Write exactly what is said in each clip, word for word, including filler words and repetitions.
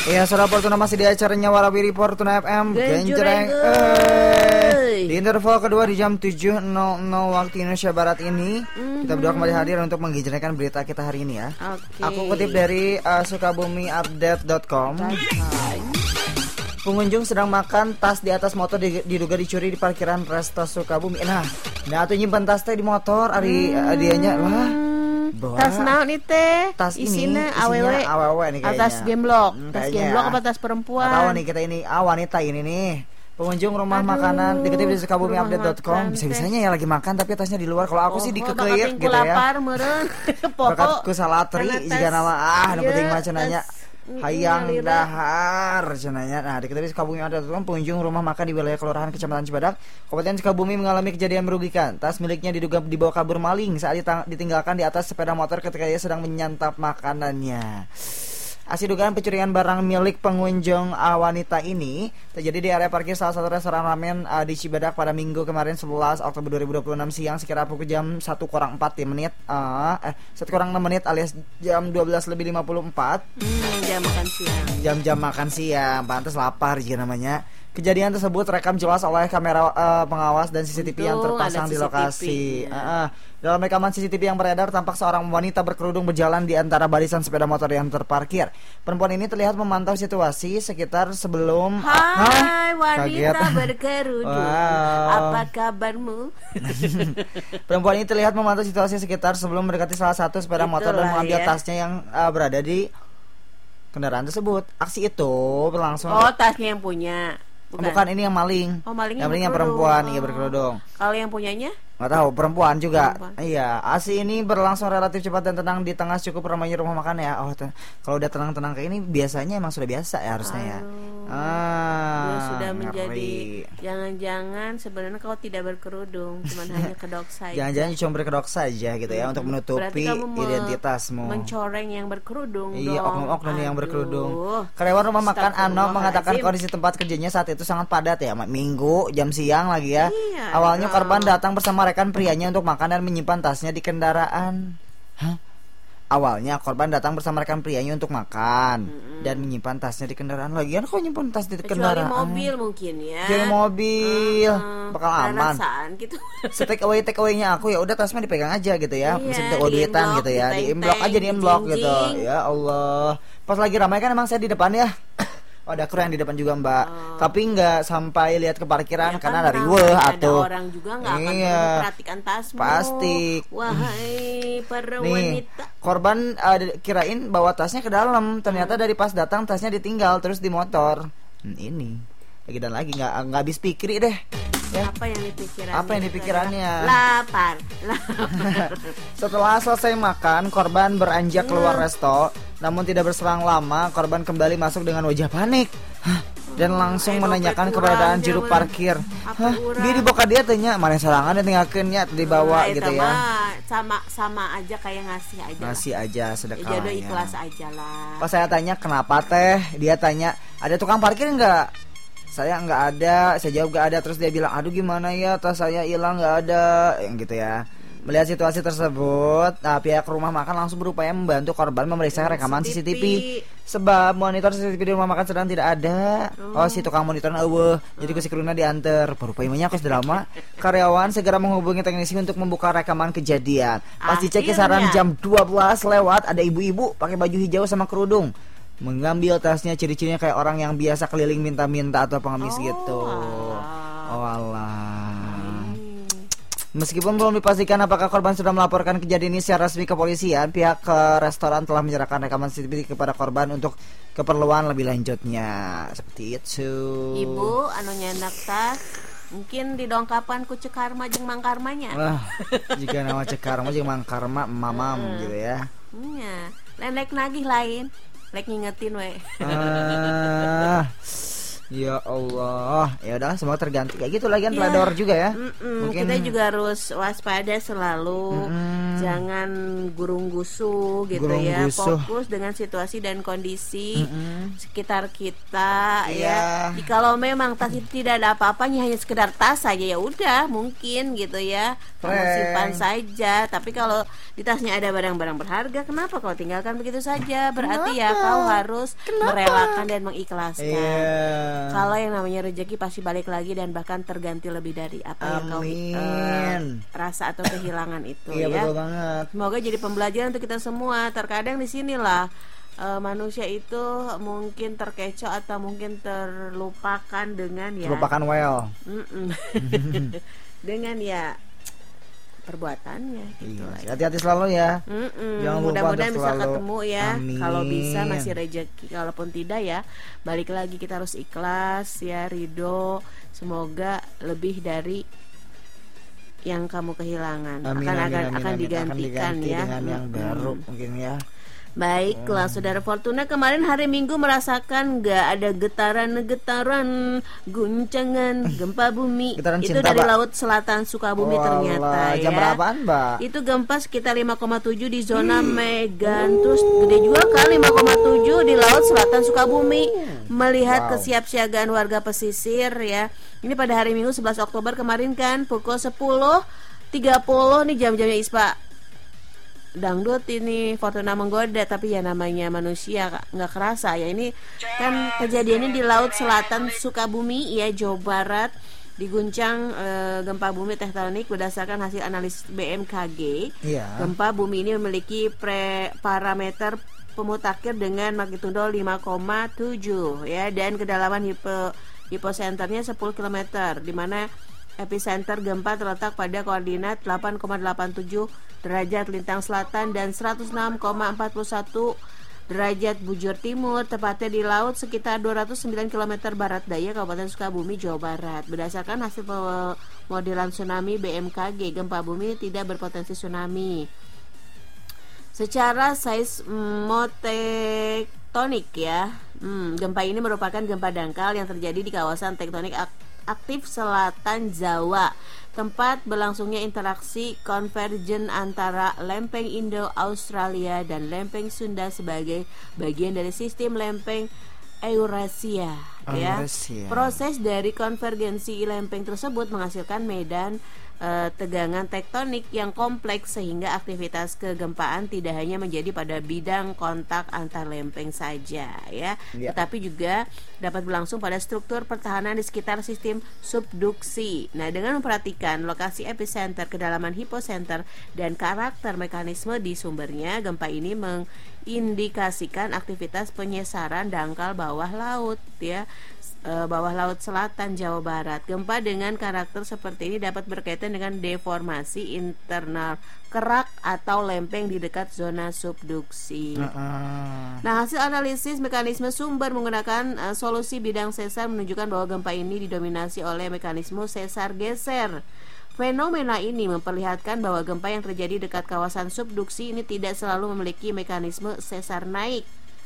Iya, Saudara Fortuna masih di acaranya Warawiri Fortuna F M Genjreng. Eh, di interval kedua di jam tujuh nol nol waktu Indonesia Barat ini, mm-hmm. kita berdua kembali hadir untuk menggenjrengkan berita kita hari ini ya. Okay. Aku kutip dari uh, sukabumi update dot com. Pengunjung sedang makan, tas di atas motor diduga dicuri di parkiran Resto Sukabumi. Nah, nah tuh nyimpen tas teh di motor, ari hmm. dianya lah. Bawa. Tas naon nih teh? Tas isinya ini, awewe. Isinya awewe nih kayaknya. Atas game block. Hmm, tas game block apa tas perempuan? Tahu nih kita ini, ah wanita ini nih. Pengunjung rumah Aduh, makanan dikutip di sukabumi update dot com. Bisa-bisanya ya lagi makan tapi tasnya di luar. Kalau aku oh, sih dikekeir gitu ya. Lapar meureun. Bakat ku salatri jika nama ah nu penting mah cenanya. Hayang dahar cenanya. Nah, dikutip di Sukabumi ada tuh pengunjung rumah makan di wilayah Kelurahan Kecamatan Cibadak, Kabupaten Sukabumi mengalami kejadian merugikan. Tas miliknya diduga dibawa kabur maling saat ditinggalkan di atas sepeda motor ketika ia sedang menyantap makanannya. Aksi dugaan pencurian barang milik pengunjung uh, wanita ini terjadi di area parkir salah satu restoran ramen uh, di Cibadak pada Minggu kemarin sebelas Oktober dua ribu dua puluh enam siang sekira pukul jam satu kurang empat menit uh, eh satu kurang enam menit alias jam dua belas lebih lima puluh empat. Hmm, jam makan siang. Jam-jam makan siang, pantas lapar juga namanya. Kejadian tersebut terekam jelas oleh kamera uh, pengawas dan C C T V Betul, yang terpasang di lokasi. Ya. Uh, uh. Dalam rekaman C C T V yang beredar tampak seorang wanita berkerudung berjalan di antara barisan sepeda motor yang terparkir. Perempuan ini terlihat memantau situasi sekitar sebelum Hai ah, wanita berkerudung. Wow. Apa kabarmu? Perempuan ini terlihat memantau situasi sekitar sebelum mendekati salah satu sepeda Itulah motor dan mengambil ya. tasnya yang uh, berada di kendaraan tersebut. Aksi itu berlangsung. Oh, tasnya yang punya. Bukan. Bukan ini yang maling. Oh, maling yang, yang, yang perempuan, oh. iya berkerudung. Kalau yang punyanya? Nggak tahu, perempuan juga. Perempuan. Iya, aksi ini berlangsung relatif cepat dan tenang di tengah cukup ramainya rumah makan ya. Oh, ten- kalau udah tenang-tenang kayak ini biasanya emang sudah biasa ya harusnya ya. Ah, sudah menjadi ngeri. Jangan-jangan sebenarnya kau tidak berkerudung, cuman hanya kedok saja. Jangan-jangan cuma berkedok saja gitu ya hmm. untuk menutupi identitasmu. Mencoreng yang berkerudung. Iya, oknum-oknum yang berkerudung. Karyawan rumah makan Ano mengatakan kondisi tempat kerjanya saat itu sangat padat ya, Minggu jam siang lagi ya. Iya, Awalnya no. korban datang bersama rekan prianya untuk makan dan menyimpan tasnya di kendaraan. Hah? Awalnya korban datang bersama rekan prianya untuk makan mm-hmm. dan menyimpan tasnya di kendaraan. Lagian kok nyimpan tas di Kecuali kendaraan? mobil mungkin ya. Kecuali mobil, uh-huh. bakal aman. Gitu. Take away take away-nya aku ya udah tasnya dipegang aja gitu ya. Mesti iya, duitan gitu ya, di inblok aja di inblok gitu. Ya Allah. Pas lagi ramai kan emang saya di depan ya. Oh, ada kru yang di depan juga Mbak, oh. tapi nggak sampai lihat ke parkiran ya, karena kan dari wah atau orang juga nggak akan iya, memperhatikan tasmu. Pasti. Wahai para Nih, wanita. Korban uh, kirain bawa tasnya ke dalam, ternyata hmm. dari pas datang tasnya ditinggal terus di motor. Hmm, ini lagi dan lagi nggak nggak habis pikir deh. Ya. Apa yang dipikirannya? Apa yang dipikirannya? Lapar. Lapar. Setelah selesai makan, korban beranjak keluar resto. Namun tidak berselang lama, korban kembali masuk dengan wajah panik. Hah? Dan langsung Ayo, menanyakan keberadaan juru parkir. Hah? Dia dibawa dia tanya, mana serangan dan tinggalkannya dibawa nah, gitu ya. Sama sama aja kayak ngasih aja. Ngasih lah. aja sedekah. Jadi ikhlas aja lah. Pas saya tanya kenapa teh, dia tanya, ada tukang parkir enggak? Saya nggak ada, saya jawab nggak ada. Terus dia bilang, aduh gimana ya, tas saya hilang nggak ada, yang gitu ya. Melihat situasi tersebut, nah, pihak rumah makan langsung berupaya membantu korban memeriksa rekaman C C T V. Sebab monitor C C T V di rumah makan sedang tidak ada. Oh, oh si tukang monitor eueuh, jadi ku si kruna diantar. Berupaya aku drama. Karyawan segera menghubungi teknisi untuk membuka rekaman kejadian. Pas dicek kisaran jam dua belas lewat, ada ibu-ibu pakai baju hijau sama kerudung. Mengambil tasnya, ciri-cirinya kayak orang yang biasa keliling minta-minta atau pengemis oh, gitu. Alah. Oh alah. Meskipun belum dipastikan apakah korban sudah melaporkan kejadian ini secara resmi ke polisian, pihak ke restoran telah menyerahkan rekaman C C T V kepada korban untuk keperluan lebih lanjutnya. Seperti itu. Ibu anu nyandak tas mungkin didongkapan ku Cekarma jeung Mang Karmanya. Wah, jika nama Cekarma jeung Mang Karma mamam hmm. gitu ya. Iya, lain-lain nagih lain. Lek ngingetin we. uh, Ya Allah, ya udah semua terganti kayak gitu lagi kan ya. Telador juga ya. Mungkin kita juga harus waspada selalu, mm-mm. jangan gurung-gusu gitu gurung ya. Gusuh. Fokus dengan situasi dan kondisi mm-mm. sekitar kita yeah. ya. Kalau memang tas itu tidak ada apa-apanya, hanya sekedar tas saja ya udah mungkin gitu ya. Kamu simpan saja. Tapi kalau di tasnya ada barang-barang berharga, kenapa kau tinggalkan begitu saja? Berarti kenapa? Ya kau harus kenapa? Merelakan dan mengikhlaskan. Yeah. Kalau yang namanya rezeki pasti balik lagi dan bahkan terganti lebih dari apa Amin. Yang kau uh, rasa atau kehilangan itu iya, ya. Betul banget. Semoga jadi pembelajaran untuk kita semua. Terkadang di sinilah uh, manusia itu mungkin terkecoh atau mungkin terlupakan dengan ya. Terlupakan well. dengan ya perbuatannya gitu iya, hati-hati selalu ya. Mm-mm. Jangan mudah-mudahan bisa selalu ketemu ya. Amin. Kalau bisa masih rezeki, kalaupun tidak ya balik lagi kita harus ikhlas ya, ridho. Semoga lebih dari yang kamu kehilangan amin, akan amin, akan, amin, akan amin. digantikan akan diganti ya dengan yang baru mm-hmm. mungkin ya. Baiklah, hmm. Saudara Fortuna, kemarin hari Minggu merasakan nggak ada getaran-getaran, guncangan, gempa bumi? Getaran itu cinta, dari Mbak. Laut Selatan Sukabumi. Oh, ternyata Allah. Jam ya. berapaan, Mbak? Itu gempa sekitar lima koma tujuh di zona Megan. Terus gede juga kan lima koma tujuh di Laut Selatan Sukabumi. Melihat wow. kesiapsiagaan warga pesisir ya. Ini pada hari Minggu sebelas Oktober kemarin kan pukul sepuluh tiga puluh nih jam-jamnya Ispa. Dangdut ini Fortuna menggoda, tapi ya namanya manusia nggak kerasa ya. Ini kan kejadiannya di Laut Selatan Sukabumi ya, Jawa Barat, diguncang e, gempa bumi tektonik berdasarkan hasil analisis B M K G. Iya. Gempa bumi ini memiliki pre, parameter pemutakhir dengan magnitudo lima koma tujuh ya, dan kedalaman hipo, hiposenternya sepuluh kilometer, di mana epicenter gempa terletak pada koordinat delapan koma delapan tujuh derajat lintang selatan dan seratus enam koma empat satu derajat bujur timur, tepatnya di laut sekitar dua ratus sembilan kilometer barat daya Kabupaten Sukabumi, Jawa Barat. Berdasarkan hasil modelan tsunami B M K G, gempa bumi tidak berpotensi tsunami. Secara seismotektonik ya, hmm, gempa ini merupakan gempa dangkal yang terjadi di kawasan tektonik aktif selatan Jawa, tempat berlangsungnya interaksi konvergen antara lempeng Indo-Australia dan lempeng Sunda sebagai bagian dari sistem lempeng Eurasia. Ya. Proses dari konvergensi lempeng tersebut menghasilkan medan e, tegangan tektonik yang kompleks sehingga aktivitas kegempaan tidak hanya menjadi pada bidang kontak antar lempeng saja ya, ya. Tetapi juga dapat berlangsung pada struktur pertahanan di sekitar sistem subduksi. Nah, dengan memperhatikan lokasi epicenter, kedalaman hiposenter, dan karakter mekanisme di sumbernya, gempa ini mengindikasikan aktivitas penyesaran dangkal bawah laut ya, bawah laut selatan Jawa Barat. Gempa dengan karakter seperti ini dapat berkaitan dengan deformasi internal kerak atau lempeng di dekat zona subduksi. Uh-uh. Nah, hasil analisis mekanisme sumber menggunakan uh, solusi bidang sesar menunjukkan bahwa gempa ini didominasi oleh mekanisme sesar geser. Fenomena ini memperlihatkan bahwa gempa yang terjadi dekat kawasan subduksi ini tidak selalu memiliki mekanisme sesar naik.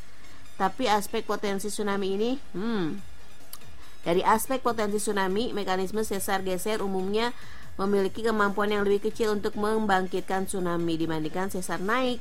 Tapi aspek potensi tsunami ini, hmm, dari aspek potensi tsunami, mekanisme sesar geser umumnya memiliki kemampuan yang lebih kecil untuk membangkitkan tsunami dibandingkan sesar naik.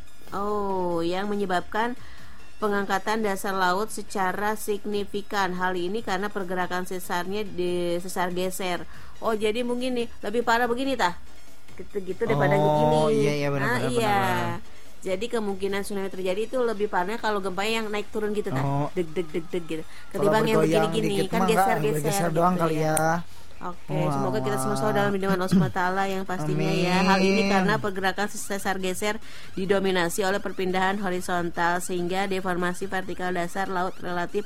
Oh, yang menyebabkan pengangkatan dasar laut secara signifikan. Hal ini karena pergerakan sesarnya di sesar geser. Oh, jadi mungkin nih lebih parah begini tah? Gitu-gitu daripada oh, begini. Oh, iya iya benar ah, benar. Iya. benar. Jadi kemungkinan tsunami terjadi itu lebih parah kalau gempanya yang naik turun gitu kan, oh. deg deg deg deg gitu. Ketimbang yang begini-gini kan geser-geser geser doang gitu kali ya. ya. Oke, wow, semoga kita semua selalu dalam lindungan Allah subhanahu wa taala yang pastinya Amin. Ya. Hal ini karena pergerakan sesar geser didominasi oleh perpindahan horizontal sehingga deformasi vertikal dasar laut relatif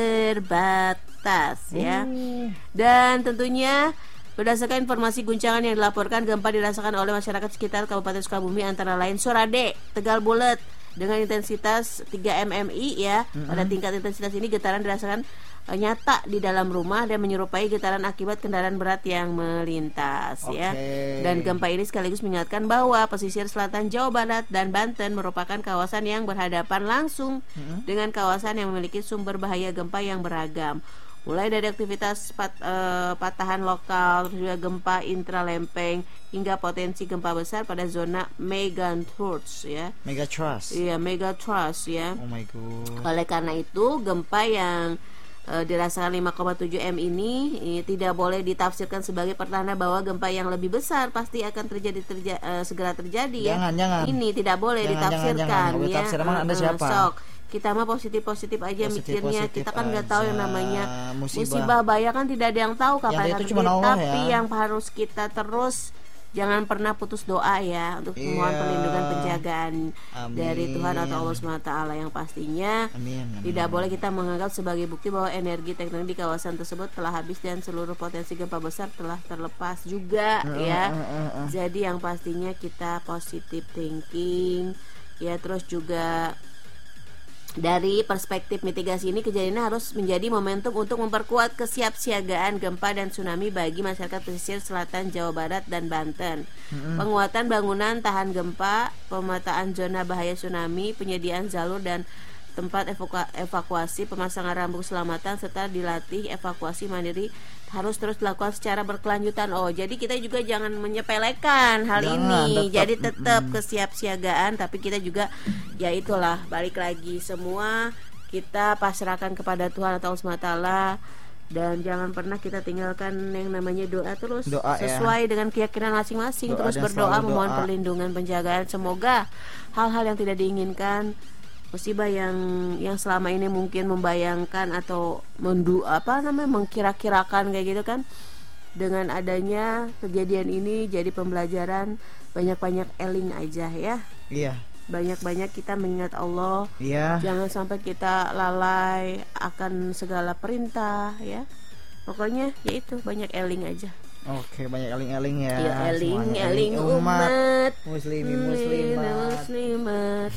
terbatas ya. Hmm. Dan tentunya berdasarkan informasi guncangan yang dilaporkan, gempa dirasakan oleh masyarakat sekitar Kabupaten Sukabumi antara lain Sorade, Tegal Bulet dengan intensitas tiga milimeter ya. Mm-hmm. Pada tingkat intensitas ini getaran dirasakan uh, nyata di dalam rumah dan menyerupai getaran akibat kendaraan berat yang melintas okay. ya. Dan gempa ini sekaligus mengingatkan bahwa pesisir selatan Jawa Barat dan Banten merupakan kawasan yang berhadapan langsung mm-hmm. dengan kawasan yang memiliki sumber bahaya gempa yang beragam. mulai dari aktivitas pat, uh, patahan lokal, juga gempa intralempeng hingga potensi gempa besar pada zona megatrust ya. Megatrust. Iya, megatrust ya. Oh my god. Oleh karena itu, gempa yang uh, dirasakan lima koma tujuh M ini eh, tidak boleh ditafsirkan sebagai pertanda bahwa gempa yang lebih besar pasti akan terjadi terja, uh, segera terjadi jangan, ya. Jangan. Ini tidak boleh jangan, ditafsirkan jangan, jangan. ya. Tafsir emang Anda siapa? Uh, sok. Kita mah positif-positif aja Positif, mikirnya. positif Kita kan nggak tahu yang namanya musibah. musibah bahaya kan tidak ada yang tahu kapan Yang akan itu cuma terjadi. Allah Tapi ya. yang harus kita terus jangan pernah putus doa ya untuk Iya. memohon perlindungan penjagaan Amin. dari Tuhan atau Allah subhanahu wa taala yang pastinya Amin, amin. tidak boleh kita menganggap sebagai bukti bahwa energi tektonik di kawasan tersebut telah habis dan seluruh potensi gempa besar telah terlepas juga Uh, ya. uh, uh, uh. Jadi yang pastinya kita positive thinking ya, terus juga dari perspektif mitigasi ini kejadian harus menjadi momentum untuk memperkuat kesiapsiagaan gempa dan tsunami bagi masyarakat pesisir selatan Jawa Barat dan Banten. Mm-hmm. Penguatan bangunan tahan gempa, pemetaan zona bahaya tsunami, penyediaan jalur dan tempat evaku- evakuasi, pemasangan rambu keselamatan serta dilatih evakuasi mandiri harus terus dilakukan secara berkelanjutan. Oh, jadi kita juga jangan menyepelekan hal Jangan, ini. tetap, Jadi tetap mm-mm. kesiapsiagaan, tapi kita juga ya itulah balik lagi semua kita pasrahkan kepada Tuhan atau Allah subhanahu wa taala, dan jangan pernah kita tinggalkan yang namanya doa terus Doa, ya. sesuai dengan keyakinan masing-masing. Doa Terus dan berdoa selalu memohon doa. perlindungan penjagaan. Semoga hal-hal yang tidak diinginkan, musibah yang yang selama ini mungkin membayangkan atau mendu apa namanya mengkira-kirakan kayak gitu kan, dengan adanya kejadian ini jadi pembelajaran. Banyak-banyak eling aja ya, Iya. banyak-banyak kita mengingat Allah. Iya. Jangan sampai kita lalai akan segala perintah ya. Pokoknya ya itu, banyak eling aja. Oke, banyak eling-eling ya. Ya eling, Semuanya eling umat, muslimi muslimat. muslimat.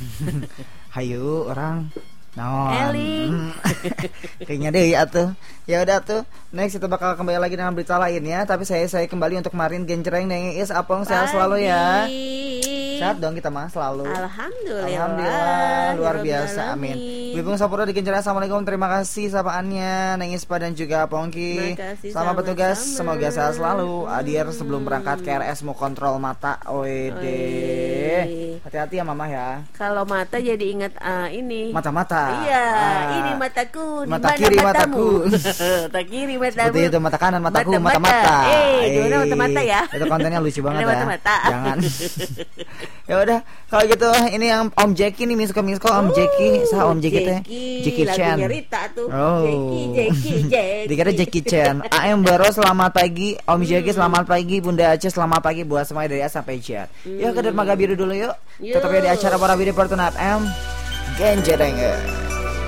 Hayu orang naon. Eling. Kayaknya deh ya tuh. Ya udah tuh. Next kita bakal kembali lagi dengan berita lain ya. Tapi saya saya kembali untuk kemarin genjreng Neng Is Apong sehat selalu ya. Sehat dong kita mah selalu. Alhamdulillah. Alhamdulillah luar biasa. Alamin. Amin. Bibung Sapura di Genjreng. Assalamualaikum. Terima kasih sapaannya Neng Ispa dan juga Pongki. Makasih, Selamat bertugas. sama-sama. Semoga sehat selalu. Adir sebelum berangkat ke R S mau kontrol mata. Wede. Oi. Hati-hati ya mama ya. Kalau mata jadi ingat ah, ini. Mata-mata. Iya, Ah. ini mataku. Di Mata mana kiri matamu? mataku. Mata kiri matamu. Seperti itu mata kanan mataku Mata-mata. mata-mata. Eh, dua mata-mata ya. Itu kontennya lucu banget Ada ya. mata-mata. Jangan. Ya udah, kalau gitu ini yang Om Jeki nih misko misko Om Uh, Jeki, sah Om Jeki teh. Jeki Chan. Lagunya Rita tuh. Oh. Jeki, Jeki, Jeki. Dikira Jackie Chan. A M Baro selamat pagi, Om Jeki selamat pagi, Bunda Aceh selamat pagi buat semuanya dari A sampai Z. Yuk ke Dermaga Biru dulu yuk. Yuk. Tetap ya di acara Para Bidi Fortuna F M. Genjreng.